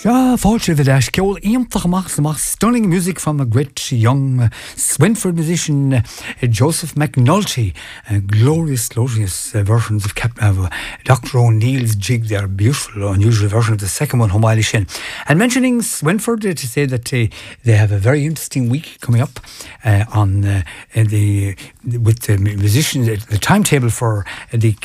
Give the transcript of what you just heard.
Ja, fáilte bheith leis ceol íomtach amach stunning music from a great young Swinford musician Joseph McNulty. Glorious versions of Dr. O'Neill's jig there, beautiful, unusual version of the second one, Homaili Shin. And mentioning Swinford to say that they have a very interesting week coming up with the musicians, the timetable for the